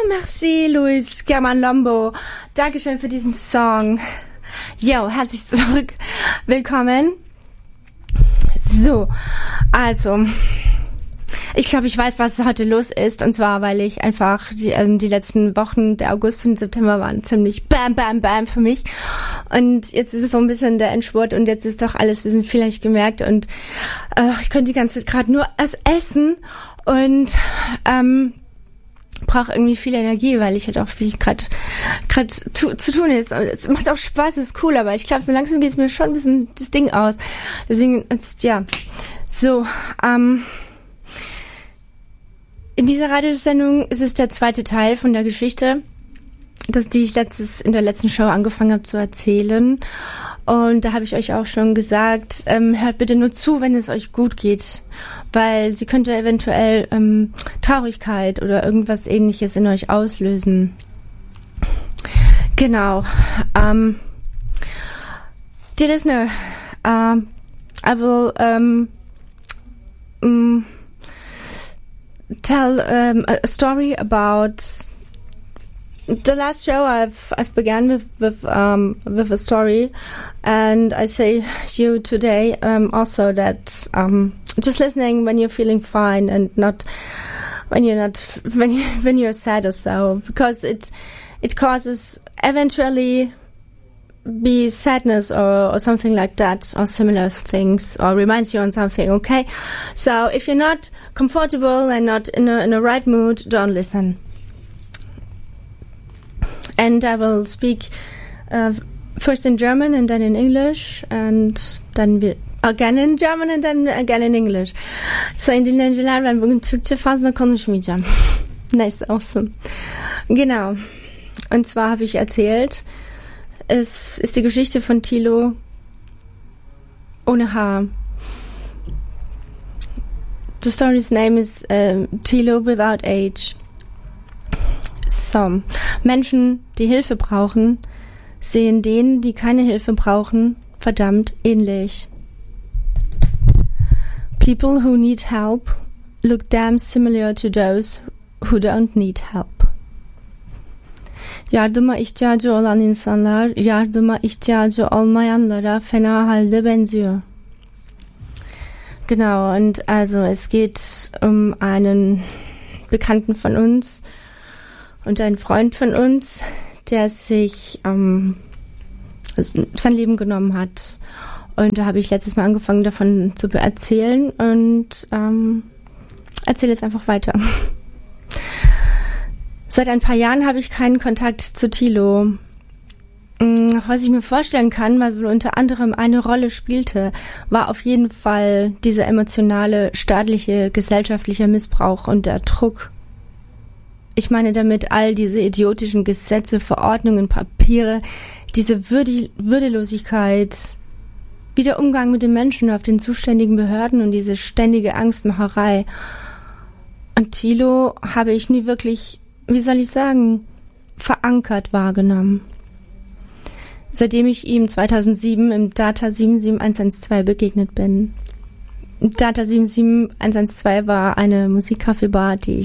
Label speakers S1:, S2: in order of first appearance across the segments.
S1: merci, Luis German Lombo. Dankeschön für diesen Song. Jo, herzlich zurück. Willkommen. So, also, ich glaube, ich weiß, was heute los ist. Und zwar, weil ich einfach die letzten Wochen, der August und September waren ziemlich bam, bam, bam für mich. Und jetzt ist es so ein bisschen der Endspurt und jetzt ist doch alles, wir sind vielleicht gemerkt. Und ich könnte die ganze Zeit gerade nur essen und brauche irgendwie viel Energie, weil ich halt auch viel gerade zu tun ist. Und es macht auch Spaß, es ist cool, aber ich glaube, so langsam geht es mir schon ein bisschen das Ding aus. Deswegen, ja, so, in dieser Radiosendung ist es der zweite Teil von der Geschichte, die ich in der letzten Show angefangen habe zu erzählen. Und da habe ich euch auch schon gesagt, hört bitte nur zu, wenn es euch gut geht, weil sie könnte eventuell Traurigkeit oder irgendwas Ähnliches in euch auslösen. Genau. Dear listener, I will tell a story about the last show. I've began with a story, and I say you today also that just listening when you're feeling fine and not when you're sad or so, because it causes eventually be sadness or something like that, or similar things, or reminds you on something. Okay, so if you're not comfortable and not in a right mood, don't listen. And I will speak first in German and then in English, and then again in German and then again in English. Sayın dinleyiciler, ben bugün Türkçe fazla konuşmayacağım. Nice, awesome. Genau. Und zwar habe ich erzählt, es ist die Geschichte von Thilo ohne Haar. The story's name is Thilo without age. So, Menschen, die Hilfe brauchen, sehen denen, die keine Hilfe brauchen, verdammt ähnlich. People who need help look damn similar to those who don't need help. Yardıma ihtiyacı olan insanlar, yardıma ihtiyacı olmayanlara fena halde benziyor. Genau, und also es geht um einen Bekannten von uns und einen Freund von uns, der sich sein Leben genommen hat. Und da habe ich letztes Mal angefangen, davon zu erzählen und erzähle jetzt einfach weiter. Seit ein paar Jahren habe ich keinen Kontakt zu Thilo. Was ich mir vorstellen kann, was wohl unter anderem eine Rolle spielte, war auf jeden Fall dieser emotionale, staatliche, gesellschaftliche Missbrauch und der Druck. Ich meine damit all diese idiotischen Gesetze, Verordnungen, Papiere, diese Würdelosigkeit, wie der Umgang mit den Menschen auf den zuständigen Behörden und diese ständige Angstmacherei. Und Thilo habe ich nie wirklich, wie soll ich sagen, verankert wahrgenommen. Seitdem ich ihm 2007 im Data 77112 begegnet bin. Data 77112 war eine Musikkaffeebar, die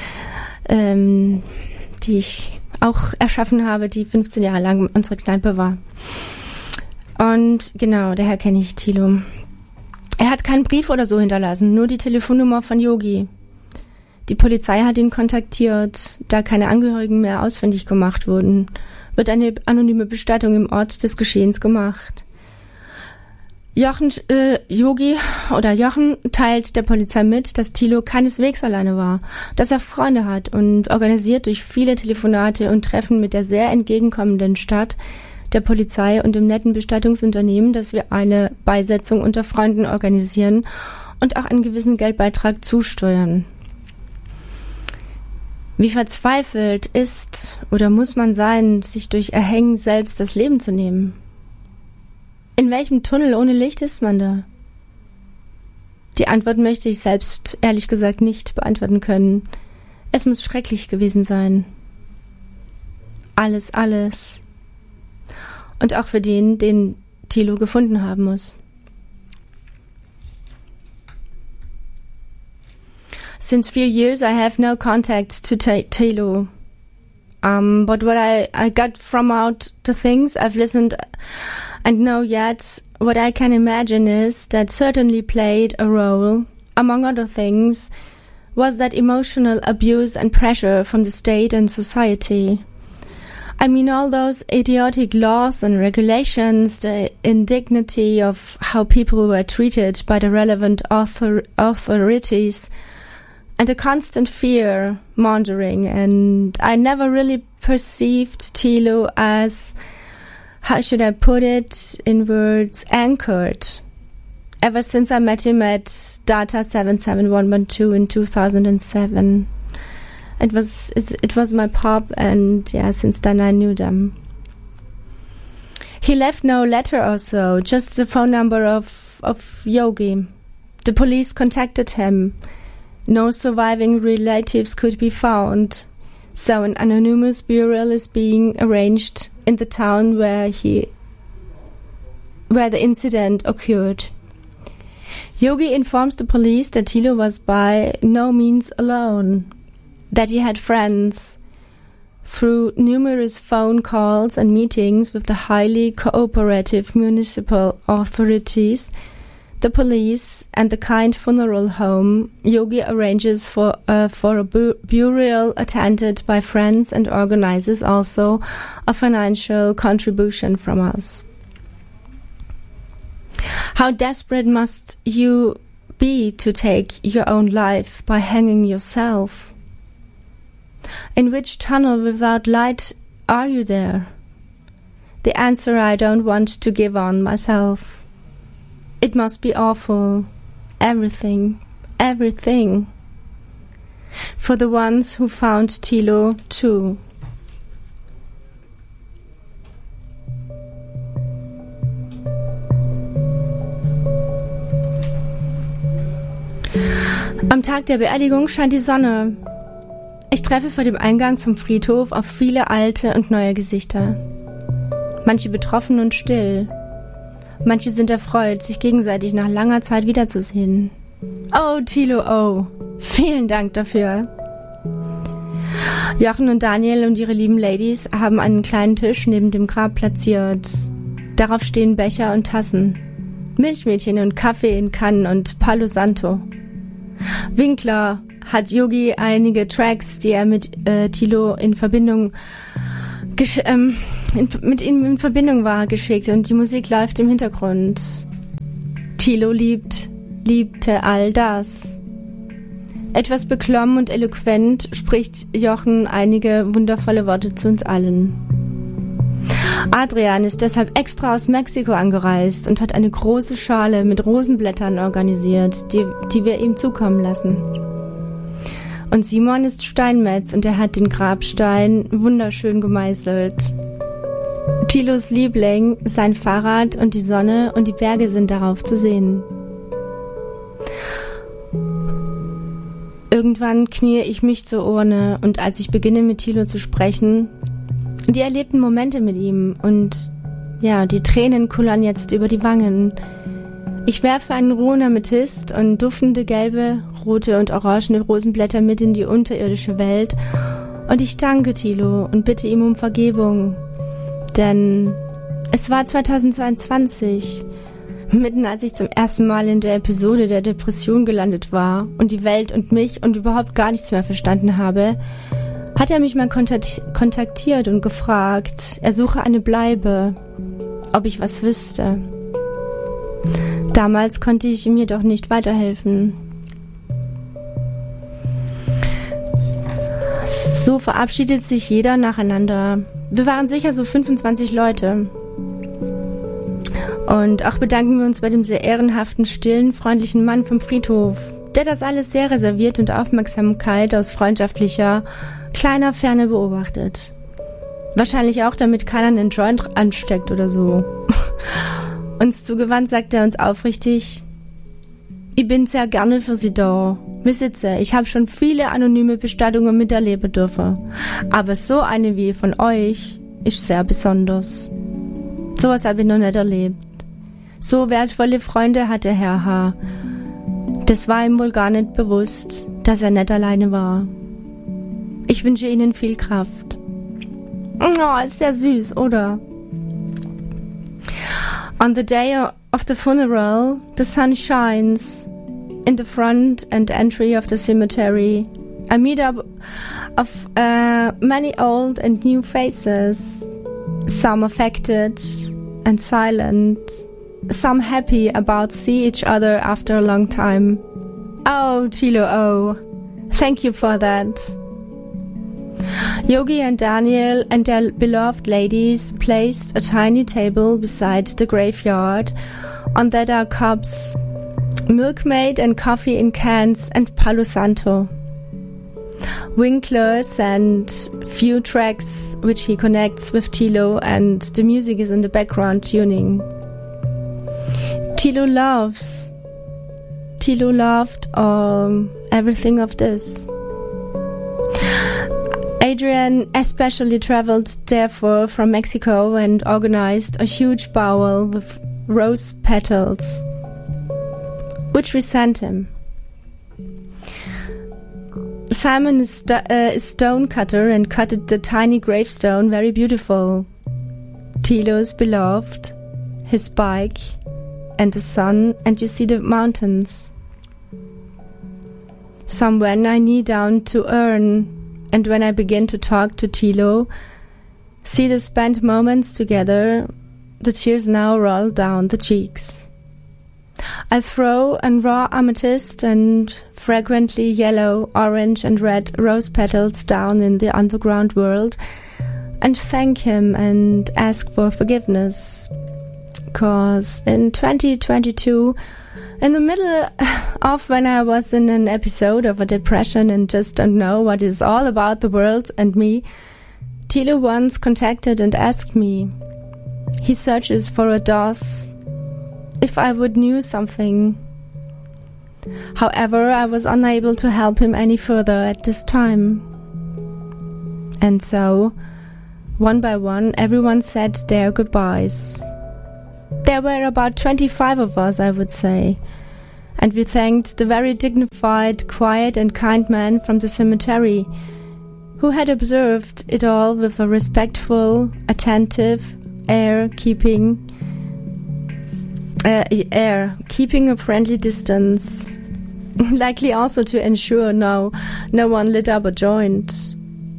S1: ich auch erschaffen habe, die 15 Jahre lang unsere Kneipe war. Und genau, daher kenne ich Thilo. Er hat keinen Brief oder so hinterlassen, nur die Telefonnummer von Yogi. Die Polizei hat ihn kontaktiert, da keine Angehörigen mehr ausfindig gemacht wurden, wird eine anonyme Bestattung im Ort des Geschehens gemacht. Jochen teilt der Polizei mit, dass Thilo keineswegs alleine war, dass er Freunde hat und organisiert durch viele Telefonate und Treffen mit der sehr entgegenkommenden Stadt, der Polizei und dem netten Bestattungsunternehmen, dass wir eine Beisetzung unter Freunden organisieren und auch einen gewissen Geldbeitrag zusteuern. Wie verzweifelt ist oder muss man sein, sich durch Erhängen selbst das Leben zu nehmen? In welchem Tunnel ohne Licht ist man da? Die Antwort möchte ich selbst ehrlich gesagt nicht beantworten können. Es muss schrecklich gewesen sein. Alles. Und auch für den Thilo gefunden haben muss. Since few years I have no contact to Thilo. But what I got from out the things I've listened and know yet, what I can imagine is that certainly played a role, among other things, was that emotional abuse and pressure from the state and society. I mean, all those idiotic laws and regulations, the indignity of how people were treated by the relevant authorities, and the constant fear mongering. And I never really perceived Thilo as, how should I put it in words, anchored. Ever since I met him at Data 77112 in 2007. It was my pop, and yeah, since then I knew them. He left no letter or so, just the phone number of Yogi. The police contacted him. No surviving relatives could be found, so an anonymous burial is being arranged in the town where the incident occurred. Yogi informs the police that Thilo was by no means alone, that he had friends. Through numerous phone calls and meetings with the highly cooperative municipal authorities, the police, and the kind funeral home, Yogi arranges for a burial attended by friends and organizes also a financial contribution from us. How desperate must you be to take your own life by hanging yourself? In which tunnel without light are you there? The answer I don't want to give on myself. It must be awful. Everything. For the ones who found Thilo too. Am Tag der Beerdigung scheint die Sonne. Ich treffe vor dem Eingang vom Friedhof auf viele alte und neue Gesichter. Manche betroffen und still. Manche sind erfreut, sich gegenseitig nach langer Zeit wiederzusehen. Oh, Thilo, oh. Vielen Dank dafür. Jochen und Daniel und ihre lieben Ladies haben einen kleinen Tisch neben dem Grab platziert. Darauf stehen Becher und Tassen, Milchmädchen und Kaffee in Kannen und Palo Santo. Winkler hat Yogi einige Tracks, die er mit Thilo mit ihm in Verbindung war, geschickt, und die Musik läuft im Hintergrund. Thilo liebte all das. Etwas beklommen und eloquent spricht Jochen einige wundervolle Worte zu uns allen. Adrian ist deshalb extra aus Mexiko angereist und hat eine große Schale mit Rosenblättern organisiert, die wir ihm zukommen lassen. Und Simon ist Steinmetz und er hat den Grabstein wunderschön gemeißelt. Thilos Liebling, sein Fahrrad und die Sonne und die Berge sind darauf zu sehen. Irgendwann kniee ich mich zur Urne, und als ich beginne mit Thilo zu sprechen, die erlebten Momente mit ihm, und ja, die Tränen kullern jetzt über die Wangen. Ich werfe einen rohen Amethyst und duftende gelbe, rote und orangene Rosenblätter mit in die unterirdische Welt, und ich danke Thilo und bitte ihm um Vergebung. Denn es war 2022, mitten als ich zum ersten Mal in der Episode der Depression gelandet war und die Welt und mich und überhaupt gar nichts mehr verstanden habe, hat er mich mal kontaktiert und gefragt, er suche eine Bleibe, ob ich was wüsste. Damals konnte ich ihm jedoch nicht weiterhelfen. So verabschiedet sich jeder nacheinander. Wir waren sicher so 25 Leute. Und auch bedanken wir uns bei dem sehr ehrenhaften, stillen, freundlichen Mann vom Friedhof, der das alles sehr reserviert und Aufmerksamkeit aus freundschaftlicher, kleiner Ferne beobachtet. Wahrscheinlich auch, damit keiner einen Joint ansteckt oder so. Uns zugewandt sagt er uns aufrichtig: Ich bin sehr gerne für Sie da. Wisst ihr, ich habe schon viele anonyme Bestattungen miterleben dürfen. Aber so eine wie von euch ist sehr besonders. Sowas habe ich noch nicht erlebt. So wertvolle Freunde hat der Herr H. Das war ihm wohl gar nicht bewusst, dass er nicht alleine war. Ich wünsche Ihnen viel Kraft. Oh, ist sehr süß, oder? On the day of the funeral, the sun shines in the front and entry of the cemetery. A meetup of many old and new faces, some affected and silent, some happy about see each other after a long time. Oh, Thilo, oh, thank you for that. Yogi and Daniel and their beloved ladies placed a tiny table beside the graveyard. On that are cups, milkmaid and coffee in cans and Palo Santo. Winklers and few tracks which he connects with Thilo, and the music is in the background tuning. Thilo loved everything of this. Adrian especially traveled therefore from Mexico and organized a huge bowl with rose petals, which we sent him. Simon is stone cutter and cutted the tiny gravestone very beautiful. Thilo's beloved, his bike, and the sun, and you see the mountains. When I knee down to earn, and when I begin to talk to Thilo, see the spent moments together, the tears now roll down the cheeks. I throw a raw amethyst and fragrantly yellow, orange and red rose petals down in the underground world and thank him and ask for forgiveness. 'Cause in 2022, in the middle of when I was in an episode of a depression and just don't know what is all about the world and me, Thilo once contacted and asked me. He searches for a DOS. If I would knew something. However, I was unable to help him any further at this time. And so, one by one, everyone said their goodbyes. There were about 25 of us, I would say, and we thanked the very dignified, quiet and kind man from the cemetery, who had observed it all with a respectful, attentive keeping a friendly distance, likely also to ensure no one lit up a joint.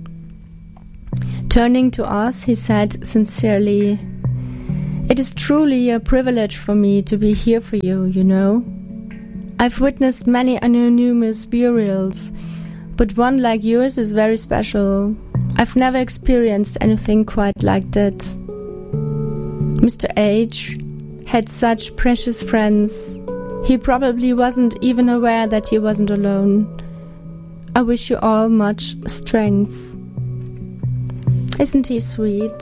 S1: Turning to us, he said sincerely, "It is truly a privilege for me to be here for you, you know. I've witnessed many anonymous burials, but one like yours is very special. I've never experienced anything quite like that. Mr. H had such precious friends. He probably wasn't even aware that he wasn't alone. I wish you all much strength." Isn't he sweet?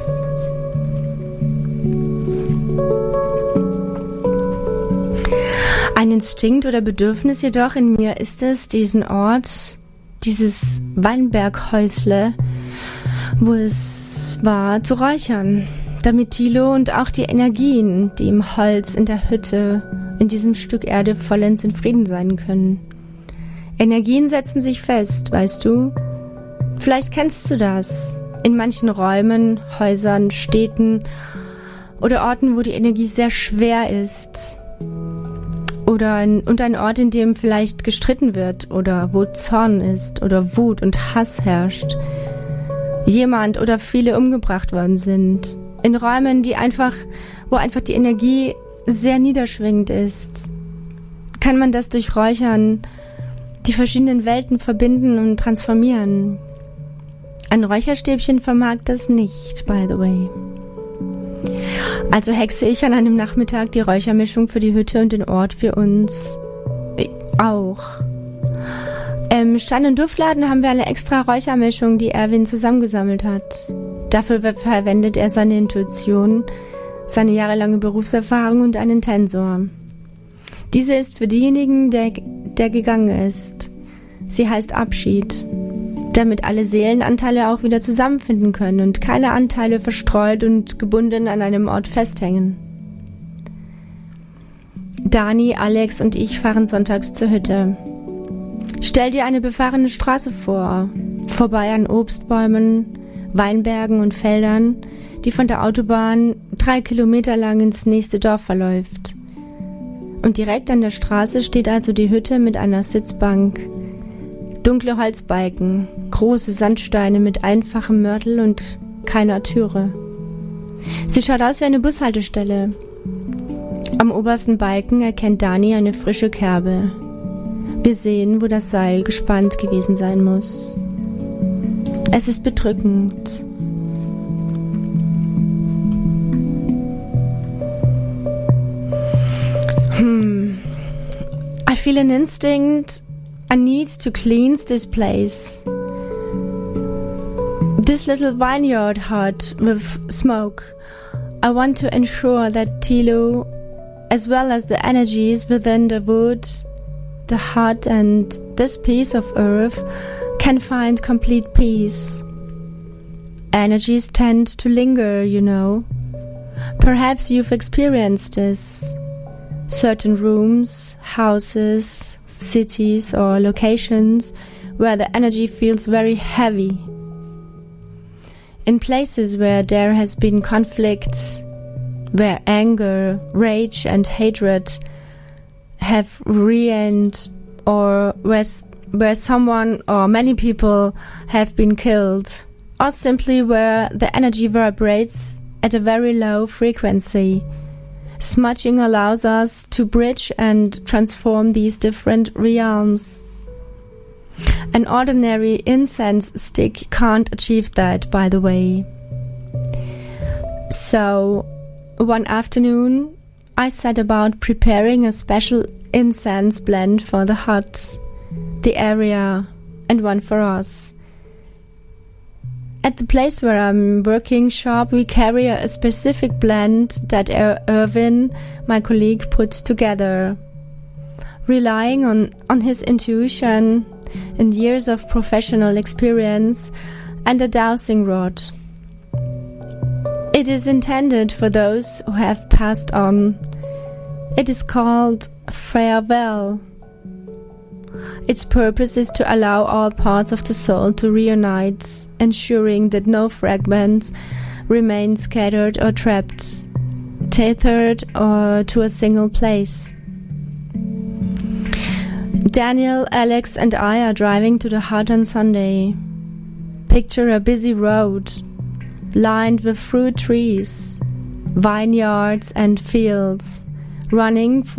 S1: Ein Instinkt oder Bedürfnis jedoch in mir ist es, diesen Ort, dieses Weinberghäusle, wo es war, zu räuchern, damit Thilo und auch die Energien, die im Holz in der Hütte, in diesem Stück Erde vollends in Frieden sein können. Energien setzen sich fest, weißt du? Vielleicht kennst du das. In manchen Räumen, Häusern, Städten oder Orten, wo die Energie sehr schwer ist. Und ein Ort, in dem vielleicht gestritten wird oder wo Zorn ist oder Wut und Hass herrscht. Jemand oder viele umgebracht worden sind. In Räumen, wo einfach die Energie sehr niederschwingend ist. Kann man das durch Räuchern die verschiedenen Welten verbinden und transformieren. Ein Räucherstäbchen vermag das nicht, by the way. Also hexe ich an einem Nachmittag die Räuchermischung für die Hütte und den Ort für uns auch. Im Stein- und Duftladen haben wir eine extra Räuchermischung, die Erwin zusammengesammelt hat. Dafür verwendet er seine Intuition, seine jahrelange Berufserfahrung und einen Tensor. Diese ist für diejenigen, der gegangen ist. Sie heißt Abschied, damit alle Seelenanteile auch wieder zusammenfinden können und keine Anteile verstreut und gebunden an einem Ort festhängen. Dani, Alex und ich fahren sonntags zur Hütte. Stell dir eine befahrene Straße vor, vorbei an Obstbäumen, Weinbergen und Feldern, die von der Autobahn 3 Kilometer lang ins nächste Dorf verläuft. Und direkt an der Straße steht also die Hütte mit einer Sitzbank. Dunkle Holzbalken, große Sandsteine mit einfachem Mörtel und keiner Türe. Sie schaut aus wie eine Bushaltestelle. Am obersten Balken erkennt Dani eine frische Kerbe. Wir sehen, wo das Seil gespannt gewesen sein muss. Es ist bedrückend. I feel an instinct. I need to cleanse this place. This little vineyard hut with smoke. I want to ensure that Tilo, as well as the energies within the wood, the hut and this piece of earth, can find complete peace. Energies tend to linger, you know. Perhaps you've experienced this. Certain rooms, houses, cities or locations where the energy feels very heavy. In places where there has been conflict, where anger, rage and hatred have reigned, or where someone or many people have been killed, or simply where the energy vibrates at a very low frequency. Smudging allows us to bridge and transform these different realms. An ordinary incense stick can't achieve that, by the way. So, one afternoon, I set about preparing a special incense blend for the hut, the area, and one for us. At the place where I'm working shop, we carry a specific blend that Irvin, my colleague, puts together. Relying on his intuition and years of professional experience and a dowsing rod. It is intended for those who have passed on. It is called farewell. Its purpose is to allow all parts of the soul to reunite, ensuring that no fragments remain scattered or trapped, tethered or to a single place. Daniel, Alex and I are driving to the hut on Sunday. Picture a busy road, lined with fruit trees, vineyards and fields, running for